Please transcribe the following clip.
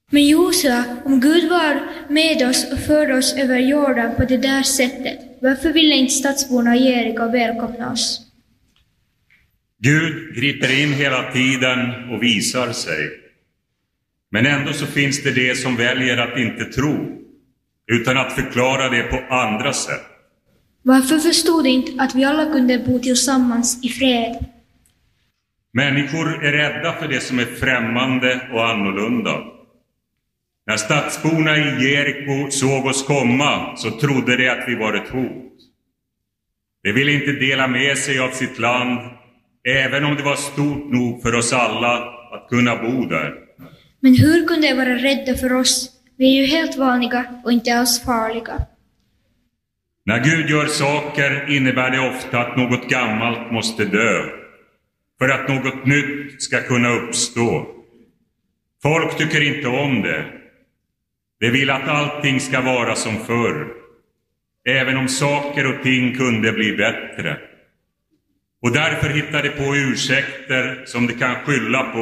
Men Josua, om Gud var med oss och förde oss över Jordan på det där sättet, varför ville inte stadsborna Jeriko välkomna oss? Gud griper in hela tiden och visar sig. Men ändå så finns det de som väljer att inte tro, utan att förklara det på andra sätt. Varför förstod de inte att vi alla kunde bo tillsammans i fred? Människor är rädda för det som är främmande och annorlunda. När stadsborna i Jeriko såg oss komma så trodde de att vi var ett hot. De ville inte dela med sig av sitt land, även om det var stort nog för oss alla att kunna bo där. Men hur kunde de vara rädda för oss? Vi är ju helt vanliga och inte alls farliga. När Gud gör saker innebär det ofta att något gammalt måste dö, för att något nytt ska kunna uppstå. Folk tycker inte om det. De vill att allting ska vara som förr, även om saker och ting kunde bli bättre. Och därför hittar de på ursäkter som de kan skylla på